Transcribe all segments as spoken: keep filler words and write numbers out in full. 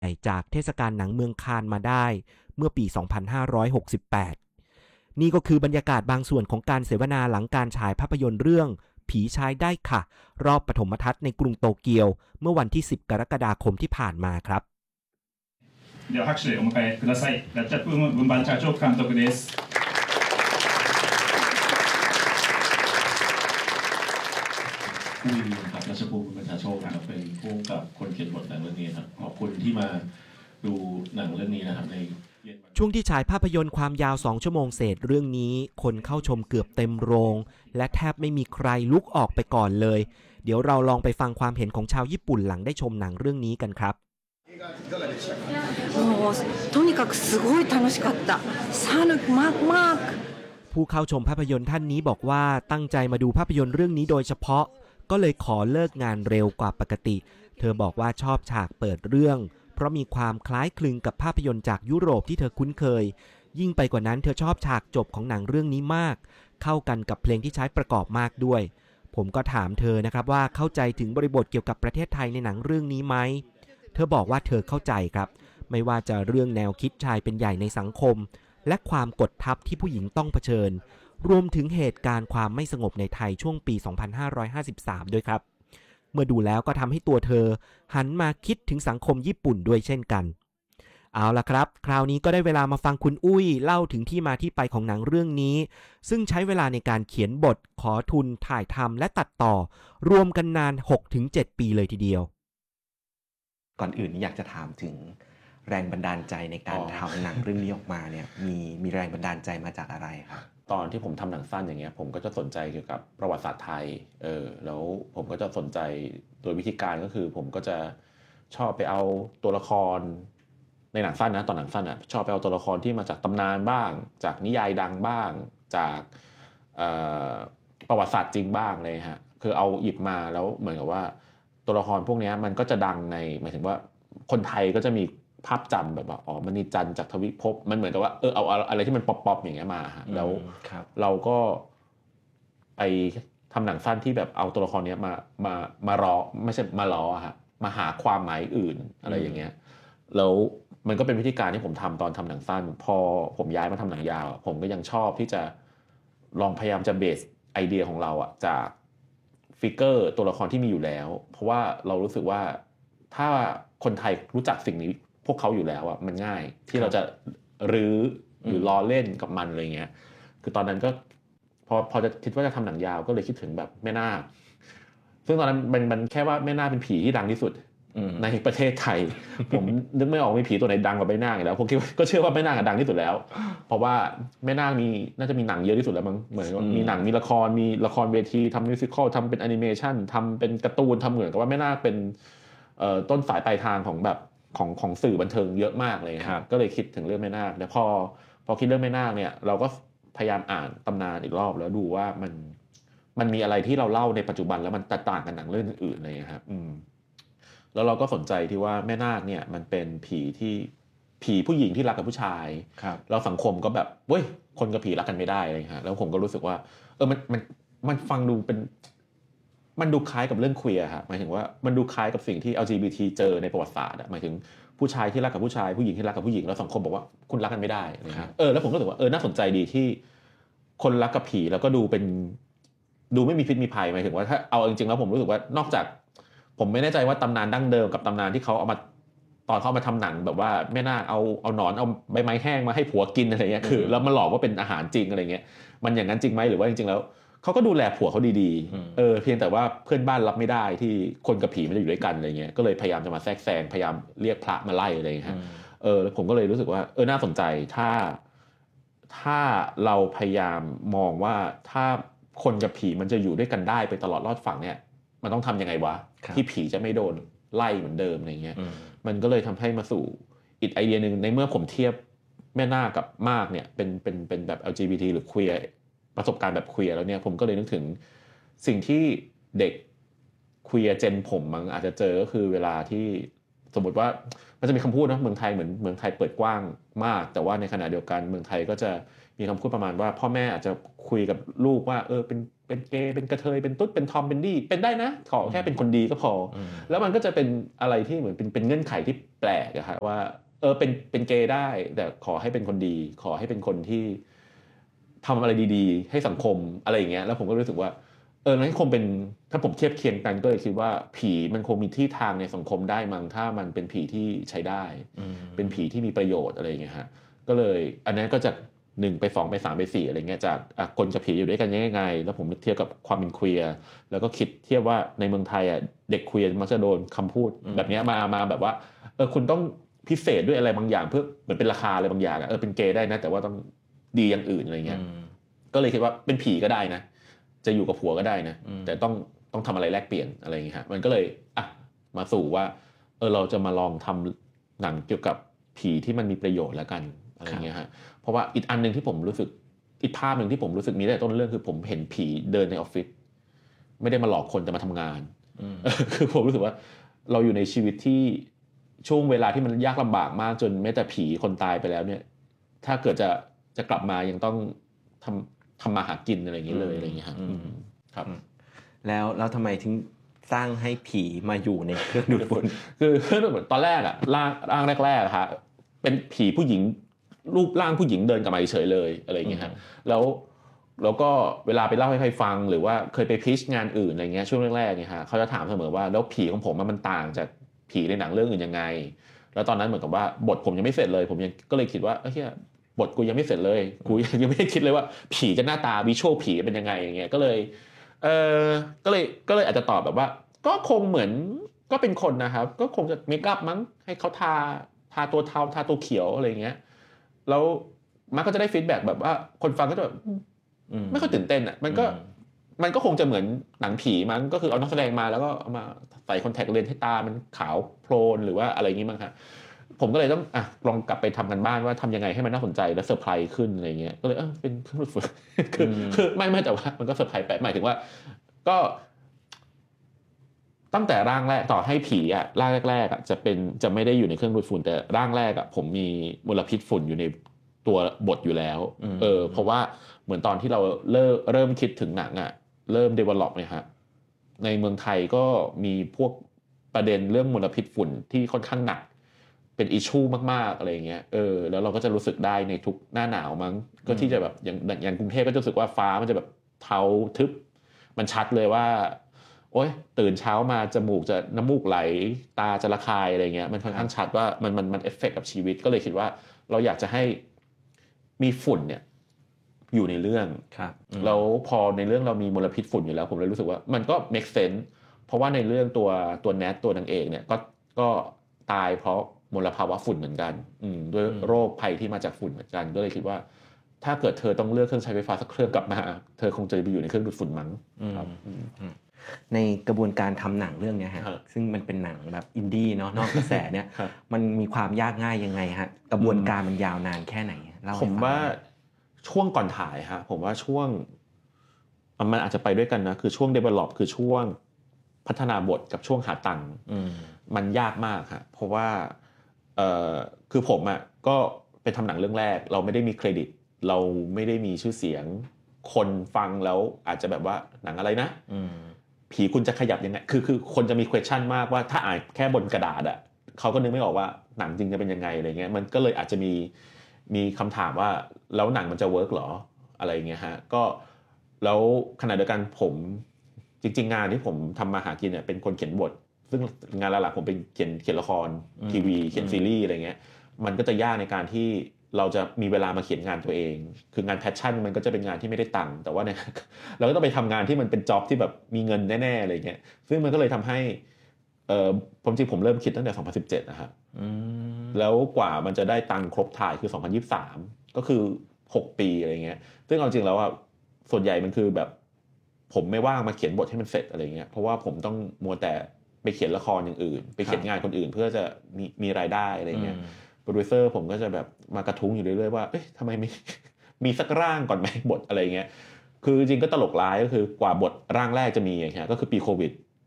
จากเทศกาลหนังเมืองคานมาได้เมื่อปี สองพันห้าร้อยหกสิบแปด นี่ก็คือบรรยากาศบางส่วนของการเสวนาหลังการฉายภาพยนตร์เรื่องผีใช้ได้ค่ะรอบปฐมทัศน์ในกรุงโตเกียวเมื่อวันที่สิบกรกฎาคมที่ผ่านมาครับでは拍手でお迎えください。ラッチャップ文版チャーチョー監督です。 ผู้มีครับรัชภูมิบุญบัญชาโชคครับเป็นผู้กับคนเขียนบทหนังเรื่องนี้ครับขอบคุณที่มาดูหนังเรื่องนี้นะครับในช่วงที่ฉายภาพยนตร์ความยาวสองชั่วโมงเศษเรื่องนี้คนเข้าชมเกือบเต็มโรงและแทบไม่มีใครลุกออกไปก่อนเลยเดี๋ยวเราลองไปฟังความเห็นของชาวญี่ปุ่นหลังได้ชมหนังเรื่องนี้กันครับもうとにかくすごい楽しかった寒くมากมากผู้เข้าชมภาพยนตร์ท่านนี้บอกว่าตั้งใจมาดูภาพยนตร์เรื่องนี้โดยเฉพาะก็เลยขอเลิกงานเร็วกว่าปกติเธอบอกว่าชอบฉากเปิดเรื่องเพราะมีความคล้ายคลึงกับภาพยนตร์จากยุโรปที่เธอคุ้นเคยยิ่งไปกว่านั้นเธอชอบฉากจบของหนังเรื่องนี้มากเข้ากันกับเพลงที่ใช้ประกอบมากด้วยผมก็ถามเธอนะครับว่าเข้าใจถึงบริบทเกี่ยวกับประเทศไทยในหนังเรื่องนี้ไหมเธอบอกว่าเธอเข้าใจครับไม่ว่าจะเรื่องแนวคิดชายเป็นใหญ่ในสังคมและความกดทับที่ผู้หญิงต้องเผชิญรวมถึงเหตุการณ์ความไม่สงบในไทยช่วงปี สองพันห้าร้อยห้าสิบสาม ด้วยครับเมื่อดูแล้วก็ทำให้ตัวเธอหันมาคิดถึงสังคมญี่ปุ่นด้วยเช่นกันเอาล่ะครับคราวนี้ก็ได้เวลามาฟังคุณอุ้ยเล่าถึงที่มาที่ไปของหนังเรื่องนี้ซึ่งใช้เวลาในการเขียนบทขอทุนถ่ายทำและตัดต่อรวมกันนาน หกถึงเจ็ด ปีเลยทีเดียวก่อนอื่นอยากจะถามถึงแรงบันดาลใจในการทำหนังเรื่องนี้ออกมาเนี่ยมีมีแรงบันดาลใจมาจากอะไรครับตอนที่ผมทำหนังสั้นอย่างเงี้ยผมก็จะสนใจเกี่ยวกับประวัติศาสตร์ไทยเออแล้วผมก็จะสนใจโดยวิธีการก็คือผมก็จะชอบไปเอาตัวละครในหนังสั้นนะตอนหนังสั้นอ่ะชอบไปเอาตัวละครที่มาจากตำนานบ้างจากนิยายดังบ้างจากประวัติศาสตร์จริงบ้างเลยฮะคือเอาหยิบมาแล้วเหมือนกับว่าตัวละครพวกนี้มันก็จะดังในหมายถึงว่าคนไทยก็จะมีภาพจำแบบว่าอ๋อมณีจันทร์จากทวิภพมันเหมือนกับว่าเออเอาอะไรที่มันป๊อปๆอย่างเงี้ยมาฮะแล้วเราก็ไปทำหนังสั้นที่แบบเอาตัวละครนี้มามามาล้อไม่ใช่มาล้อฮะมาหาความหมายอื่นอะไรอย่างเงี้ยแล้วมันก็เป็นวิธีการที่ผมทำตอนทำหนังสั้นพอผมย้ายมาทำหนังยาวผมก็ยังชอบที่จะลองพยายามจะเบสไอเดียของเราอะจากฟิกเกอร์ตัวละครที่มีอยู่แล้วเพราะว่าเรารู้สึกว่าถ้าคนไทยรู้จักสิ่งนี้พวกเขาอยู่แล้วอ่ะมันง่ายที่เราจะรื้อหรือล้อเล่นกับมันอะไรเงี้ยคือตอนนั้นก็พอพอจะคิดว่าจะทำหนังยาวก็เลยคิดถึงแบบแม่นาคซึ่งตอนนั้นมันมันแค่ว่าแม่นาคเป็นผีที่ดังที่สุดในประเทศไทย ผมนึกไม่ออกมีผีตัวไหนดังกว่าแม่นาคอีกแล้วผมคิดว่าก็เชื่อว่าแม่นาคดังที่สุดแล้วเพราะว่าแม่นาคมีน่าจะมีหนังเยอะที่สุดแล้วมั้งเหมือนมีหนังมีละครมีละครเวทีทำมิวสิคอลทำเป็นแอนิเมชันทำเป็นการ์ตูนทำเหมือนกับว่าแม่นาคเป็นต้นสายปลายทางของแบบของของสื่อบันเทิงเยอะมากเลยครับก็เลยคิดถึงเรื่องแม่นาคแต่พอพอคิดเรื่องแม่นาคเนี่ยเราก็พยายามอ่านตำนานอีกรอบแล้วดูว่ามันมันมีอะไรที่เราเล่าในปัจจุบันแล้วมันแตกต่างกันหนังเรื่องอื่นๆเลยครับแล้วเราก็สนใจที่ว่าแม่นาคเนี่ยมันเป็นผีที่ผีผู้หญิงที่รักกับผู้ชายแล้วสังคมก็แบบเว้ยคนกับผีรักกันไม่ได้อะไรฮะแล้วผมก็รู้สึกว่าเออมันมันมันฟังดูเป็นมันดูคล้ายกับเรื่องเคลียร์ฮะหมายถึงว่ามันดูคล้ายกับสิ่งที่ แอล จี บี ที เจอในประวัติศาสตร์หมายถึงผู้ชายที่รักกับผู้ชายผู้หญิงที่รักกับผู้หญิงแล้วสังคมบอกว่าคุณรักกันไม่ได้นะครับเออแล้วผมก็รู้สึกว่าเออน่าสนใจดีที่คนรักกับผีแล้วก็ดูเป็นดูไม่มีพิษมีภัยหมายถึงว่าถ้าเอาจริงๆแล้วผมรู้สึกว่านอกจากผมไม่แน่ใจว่าตำนานดั้งเดิมกับตำนานที่เขาเอามาตอนเขามาทำหนังแบบว่าแม่นาคเอาเอาหนอนเอาใบไม้แห้งมาให้ผัวกินอะไรเงี้ยคือแล้วมันหลอกว่าเป็นอาหารจริงอะไรเงี้ยมันอย่างนั้นจริงไหมหรือว่าจริงๆแล้วเขาก็ดูแลผัวเขาดีๆเออเพียงแต่ว่าเพื่อนบ้านรับไม่ได้ที่คนกับผีมันจะอยู่ด้วยกันอะไรเงี้ยก็เลยพยายามจะมาแทรกแซงพยายามเรียกพระมาไล่อะไรเงี้ยเออผมก็เลยรู้สึกว่าเออน่าสนใจถ้าถ้าเราพยายามมองว่าถ้าคนกับผีมันจะอยู่ด้วยกันได้ไปตลอดรอดฝั่งเนี่ยมันต้องทำยังไงวะที่ผีจะไม่โดนไล่เหมือนเดิมอะไรเงี้ยมันก็เลยทำให้มาสู่อีกไอเดียนึงในเมื่อผมเทียบแม่นาคกับมากเนี่ยเป็นเป็นเป็นแบบ แอล จี บี ที หรือ queer ประสบการณ์แบบ queer แล้วเนี่ยผมก็เลยนึกถึงสิ่งที่เด็ก queer เจนผมมั้งอาจจะเจอก็คือเวลาที่สมมติว่ามันจะมีคำพูดนะเมืองไทยเหมือนเมืองไทยเปิดกว้างมากแต่ว่าในขณะเดียวกันเมืองไทยก็จะมีคำพูดประมาณว่าพ่อแม่อาจจะคุยกับลูกว่าเออเป็นเเป็นเกย์เป็นกระเทยเป็นตุ๊ดเป็นทอมเป็นดี้เป็นได้นะขอแค่เป็นคนดีก็พอแล้วมันก็จะเป็นอะไรที่เหมือนเป็นเป็นเงื่อนไขที่แปลกอะครับว่าเออเป็นเป็นเกย์ได้แต่ขอให้เป็นคนดีขอให้เป็นคนที่ทำอะไรดีๆให้สังคมอะไรอย่างเงี้ยแล้วผมก็รู้สึกว่าเออนั่นคงเป็นถ้าผมเทียบเคียงกันก็เลยคิดว่าผีมันคงมีที่ทางในสังคมได้มั้งถ้ามันเป็นผีที่ใช้ได้เป็นผีที่มีประโยชน์อะไรอย่างเงี้ยฮะก็เลยอันนั้นก็จะหนึ่งไปสองไปสามไปสี่อะไรเงี้ยจากคนกับผีอยู่ด้วยกันยังไงแล้วผมเทียบกับความเป็นเคลียร์แล้วก็คิดเทียบว่าในเมืองไทยอ่ะเด็กเคลียร์มักจะโดนคำพูดแบบนี้มามาแบบว่าเออคุณต้องพิเศษด้วยอะไรบางอย่างเพื่อเหมือนเป็นราคาอะไรบางอย่างเออเป็นเกย์ได้นะแต่ว่าต้องดีอย่างอื่นอะไรเงี้ยก็เลยคิดว่าเป็นผีก็ได้นะจะอยู่กับผัวก็ได้นะแต่ต้องต้องทำอะไรแลกเปลี่ยนอะไรอย่างเงี้ยฮะมันก็เลยอ่ะมาสู่ว่าเออเราจะมาลองทำหนังเกี่ยวกับผีที่มันมีประโยชน์แล้วกันอะไรเงี้ยฮะเพราะว่าอีกอันนึงที่ผมรู้สึกอีกภาพนึงที่ผมรู้สึกมีได้ต้นเรื่องคือผมเห็นผีเดินในออฟฟิศไม่ได้มาหลอกคนแต่มาทำงานคือผมรู้สึกว่าเราอยู่ในชีวิตที่ช่วงเวลาที่มันยากลำบากมากจนแม้แต่ผีคนตายไปแล้วเนี่ยถ้าเกิดจะจะกลับมายังต้องทำทำมาหากินอะไรอย่างนี้เลยอะไรอย่างนี้ครับครับแล้วแล้วทำไมถึงสร้างให้ผีมาอยู่ในเครื่องดูดฝุ่นคือเครื่องดูดฝุ่นตอนแรกอะร่างร่างแรกๆอะฮะเป็นผีผู้หญิงรูปร่างผู้หญิงเดินกลับมาเฉยเลยอะไรอย่างเงี้ยฮะแล้วแล้วก็เวลาไปเล่าให้ใครฟังหรือว่าเคยไปพิชงานอื่นอะไรเงี้ยช่วงแรกๆเนี่ยฮะเขาจะถามเสมอว่าแล้วผีของผมมันต่างจากผีในหนังเรื่องอื่นยังไงแล้วตอนนั้นเหมือนกับว่าบทผมยังไม่เสร็จเลยผมยังก็เลยคิดว่าเฮ้ยบทกูยังไม่เสร็จเลยกูยังไม่ได้คิดเลยว่าผีจะหน้าตาวิชวลผีเป็นยังไงอย่างเงี้ยก็เลยเออก็เลยก็เลยอาจจะตอบแบบว่าก็คงเหมือนก็เป็นคนนะครับก็คงจะเมคอัพมั้งให้เขาทาทาตัวเทาทาตัวเขียวอะไรเงี้ยแล้วมันก็จะได้ฟีดแบ็กแบบว่าคนฟังก็จะแบบไม่ค่อยตื่นเต้นอ่ะมันก็มันก็คงจะเหมือนหนังผีมั้งก็คือเอานักแสดงมาแล้วก็เอามาใส่คอนแทคเลนส์ให้ตามันขาวโพลนหรือว่าอะไรอย่างงี้มั้งครับผมก็เลยต้องอ่ะลองกลับไปทำกันบ้านว่าทำยังไงให้มันน่าสนใจและเซอร์ไพรส์ขึ้นอะไรเงี้ยก็เลยเออเป็นเครื่องดูดฝุ่นคือคือไม่ไม่แต่ว่ามันก็เซอร์ไพรส์ไปหมายถึงว่าก็ตั้งแต่ร่างแรกต่อให้ผีอ่ะร่างแรกๆอ่ะจะเป็นจะไม่ได้อยู่ในเครื่องดูดฝุ่นแต่ร่างแรกอ่ะผมมีมลพิษฝุ่นอยู่ในตัวบทอยู่แล้วเออเพราะว่าเหมือนตอนที่เราเริ่มเริ่มคิดถึงหนังอ่ะเริ่ม develop เนี่ยฮะในเมืองไทยก็มีพวกประเด็นเรื่องมลพิษฝุ่นที่ค่อนข้างหนักเป็นอิชชูมากๆอะไรเงี้ยเออแล้วเราก็จะรู้สึกได้ในทุกหน้าหนาวมั้งก็ที่จะแบบอย่างอย่างกรุงเทพก็จะรู้สึกว่าฟ้ามันจะแบบเทาทึบมันชัดเลยว่าโอ๊ยตื่นเช้ามาจมูกจะน้ำมูกไหลตาจะระคายอะไรเงี้ยมันค่อนข้างชัดว่ามันมันมันเอฟเฟคกับชีวิตก็เลยคิดว่าเราอยากจะให้มีฝุ่นเนี่ยอยู่ในเรื่องแล้วพอในเรื่องเรามีมลพิษฝุ่นอยู่แล้วผมเลยรู้สึกว่ามันก็ make sense เพราะว่าในเรื่องตัวตัวแนทตัวนางเอกเนี่ยก็ก็ตายเพราะมลภาวะฝุ่นเหมือนกันด้วยโรคภัยที่มาจากฝุ่นเหมือนกันก็เลยคิดว่าถ้าเกิดเธอต้องเลือกเครื่องใช้ไฟฟ้าสักเครื่องกลับมาเธอคงจะไปอยู่ในเครื่องดูดฝุ่นมั้งครับในกระบวนการทำหนังเรื่องนี้ฮะซึ่งมันเป็นหนังแบบอินดี้เนาะนอกกระแสเนี่ยมันมีความยากง่ายยังไงฮะกระบวนการมันยาวนานแค่ไหนเล่าให้ฟังผมว่าช่วงก่อนถ่ายฮะผมว่าช่วงมันอาจจะไปด้วยกันนะคือช่วง develop คือช่วงพัฒนาบทกับช่วงหาตังค์มันยากมากฮะเพราะว่าเอ่อคือผมอ่ะก็เป็นทำหนังเรื่องแรกเราไม่ได้มีเครดิตเราไม่ได้มีชื่อเสียงคนฟังแล้วอาจจะแบบว่าหนังอะไรนะผีคุณจะขยับยังไงคือคือคนจะมี question มากว่าถ้าอ่านแค่บนกระดาษอ่ะเขาก็นึกไม่ออกว่าหนังจริงจะเป็นยังไงอะไรเงี้ยมันก็เลยอาจจะมีมีคำถามว่าแล้วหนังมันจะเวิร์กหรออะไรเงี้ยฮะก็แล้วขณะเดียวกันผมจริงๆงานที่ผมทำมาหากินเนี่ยเป็นคนเขียนบทซึ่งงานหลักๆผมเป็นเขียนเขียนละครทีวีเขียนซีรีส์อะไรเงี้ยมันก็จะยากในการที่เราจะมีเวลามาเขียนงานตัวเองคืองานแพชชั่นมันก็จะเป็นงานที่ไม่ได้ตังค์แต่ว่าเนี่ยเราก็ต้องไปทำงานที่มันเป็นจ็อบที่แบบมีเงินแน่ๆอะไรเงี้ยซึ่งมันก็เลยทำให้เออผมจริงผมเริ่มคิดตั้งแต่สองพันสิบเจ็ดนะครับแล้วกว่ามันจะได้ตังค์ครบถ่ายคือสองพันยี่สิบสามก็คือหกปีอะไรเงี้ยซึ่งเอาจริงแล้วอ่ะส่วนใหญ่มันคือแบบผมไม่ว่างมาเขียนบทให้มันเสร็จอะไรเงี้ยเพราะว่าผมต้องมัวแต่ไปเขียนละครอย่างอื่นไปเขียนงานคนอื่นเพื่อจะมีมีรายได้อะไรเงี้ยโปรดิวเซอร์ผมก็จะแบบมากระทุ้งอยู่เรื่อยๆว่าเอ๊ะทำไมไม่มีสักร่างก่อนไหมบทอะไรเงี้ยคือจริงก็ตลกร้ายก็คือกว่าบทร่างแรกจะมีอย่างเงี้ยก็คือปีโควิด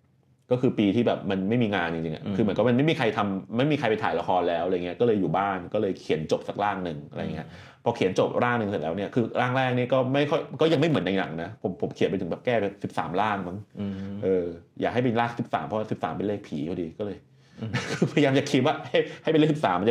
ก็คือปีที่แบบมันไม่มีงานจริงๆอ่ะคือเหมือนกับมันไม่มีใครทำไม่มีใครไปถ่ายละครแล้วอะไรเงี้ยก็เลยอยู่บ้านก็เลยเขียนจบสักร่างหนึ่งอะไรเงี้ยพอเขียนจบร่างหนึ่งเสร็จแล้วเนี่ยคือร่างแรกนี่ก็ไม่ค่อยก็ยังไม่เหมือนในหนังนะผมผมเขียนไปถึงแบบแก้ไปสิบสามร่างมั้งเอออยากให้เป็นร่างสิบสามเพราะว่าสิบสามเป็นเลขผีพอดีก็เลยพยายามจะคิดว่าให้ให้เป็นเลขสิบสาม